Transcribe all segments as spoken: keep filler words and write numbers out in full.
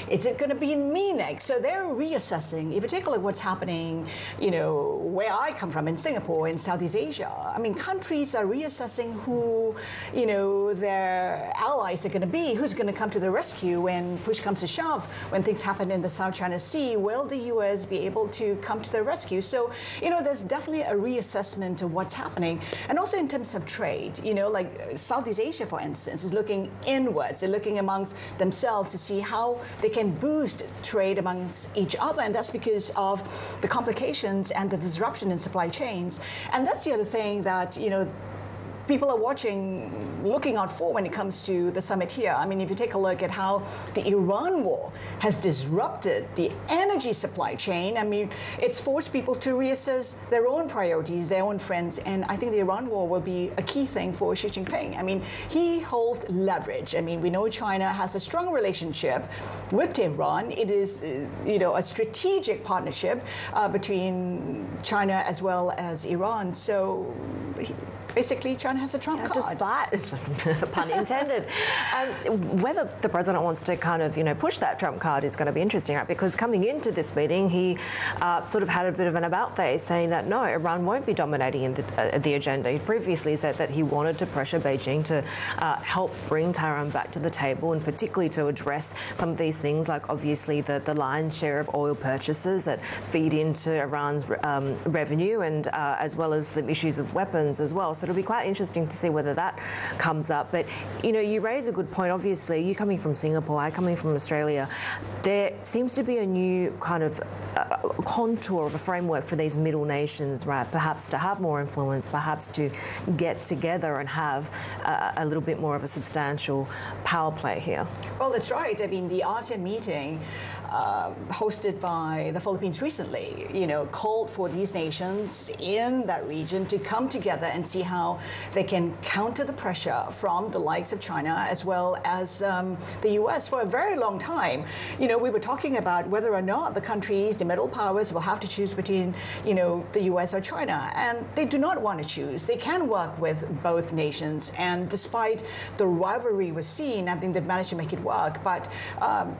Is it going to be in Munich? So they're reassessing. If you take a look at what's happening, you know, where I come from in Singapore, in Southeast Asia, I mean, countries are reassessing who, you know, their allies are going to be, who's going to come to the rescue when push comes to shove, when things happen in the South China Sea. Will the U S be able to come to their rescue? So, you know, there's definitely a reassessment of what's happening. And also in terms of trade, you know, like Southeast Asia, for instance, is looking inwards. They're looking amongst themselves to see how they can boost trade amongst each other. And that's because of the complications and the disruption in supply chains. And that's the other thing that, you know, people are watching, looking out for when it comes to the summit here. I mean, if you take a look at how the Iran war has disrupted the energy supply chain, I mean, it's forced people to reassess their own priorities, their own friends, and I think the Iran war will be a key thing for Xi Jinping. I mean, he holds leverage. I mean, we know China has a strong relationship with Tehran. It is, uh, you know, a strategic partnership uh, between China as well as Iran. So, he, basically, China has a trump yeah, card. Despite, pun intended, um, whether the president wants to kind of, you know, push that trump card is going to be interesting, right? Because coming into this meeting, he uh, sort of had a bit of an about face, saying that no, Iran won't be dominating in the, uh, the agenda. He previously said that he wanted to pressure Beijing to uh, help bring Tehran back to the table, and particularly to address some of these things, like obviously the, the lion's share of oil purchases that feed into Iran's um, revenue, and uh, as well as the issues of weapons as well. So it'll be quite interesting to see whether that comes up. But, you know, you raise a good point. Obviously, you coming from Singapore, I coming from Australia, there seems to be a new kind of uh, contour of a framework for these middle nations, right? Perhaps to have more influence, perhaps to get together and have uh, a little bit more of a substantial power play here. Well, that's right. I mean, the ASEAN meeting uh, hosted by the Philippines recently, you know, called for these nations in that region to come together and see how they can counter the pressure from the likes of China as well as um, the U S. For a very long time, you know, we were talking about whether or not the countries, the middle powers, will have to choose between, you know, the U S or China. And they do not want to choose. They can work with both nations. And despite the rivalry we're seeing, I think they've managed to make it work. But um,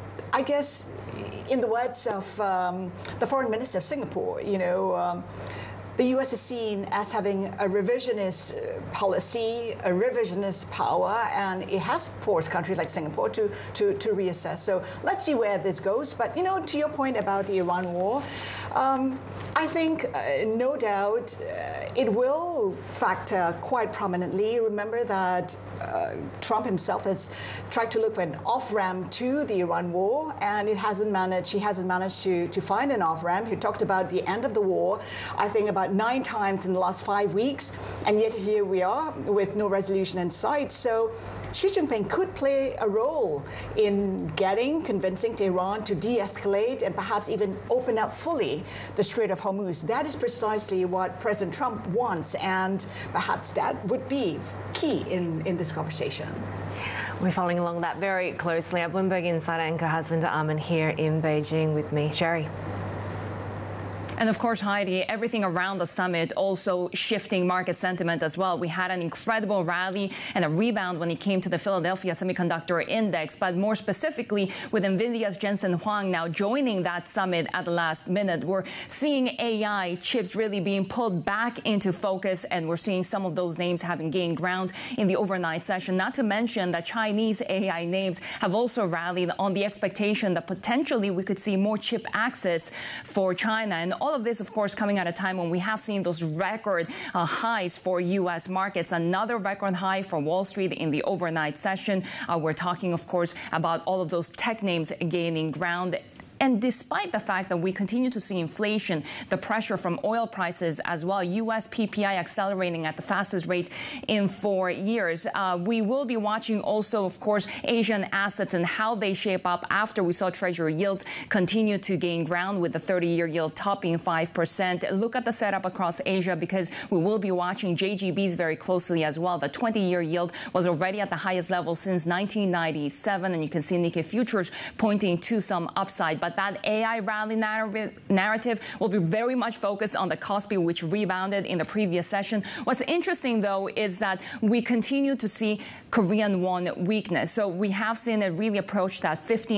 I guess, in the words of um, the foreign minister of Singapore, you know, um, the U S is seen as having a revisionist policy, a revisionist power, and it has forced countries like Singapore to, to, to reassess. So let's see where this goes. But, you know, to your point about the Iran war, um, I think, uh, no doubt, uh, it will factor quite prominently. Remember that uh, Trump himself has tried to look for an off-ramp to the Iran war, and it hasn't managed. He hasn't managed to, to find an off-ramp. He talked about the end of the war, I think, about nine times in the last five weeks, and yet here we are with no resolution in sight. So Xi Jinping could play a role in getting, convincing Tehran to de-escalate and perhaps even open up fully the Strait of Hormuz. That is precisely what President Trump wants, and perhaps that would be key in, in this conversation. We're following along that very closely. Our Bloomberg Insider anchor Haslinda Aman here in Beijing with me. Sherry. And of course, Heidi, everything around the summit also shifting market sentiment as well. We had an incredible rally and a rebound when it came to the Philadelphia Semiconductor Index, but more specifically with NVIDIA's Jensen Huang now joining that summit at the last minute. We're seeing A I chips really being pulled back into focus, and we're seeing some of those names having gained ground in the overnight session. Not to mention that Chinese A I names have also rallied on the expectation that potentially we could see more chip access for China. And all All of this, of course, coming at a time when we have seen those record uh, highs for U S markets. Another record high for Wall Street in the overnight session. Uh, we're talking, of course, about all of those tech names gaining ground. And despite the fact that we continue to see inflation, the pressure from oil prices as well, U S P P I accelerating at the fastest rate in four years. Uh, we will be watching also, of course, Asian assets and how they shape up after we saw Treasury yields continue to gain ground with the thirty-year yield topping five percent. Look at the setup across Asia, because we will be watching J G Bs very closely as well. The twenty-year yield was already at the highest level since nineteen ninety-seven, and you can see Nikkei futures pointing to some upside. But that A I rally narrative will be very much focused on the Kospi, which rebounded in the previous session. What's interesting, though, is that we continue to see Korean won weakness. So we have seen it really approach that fifteen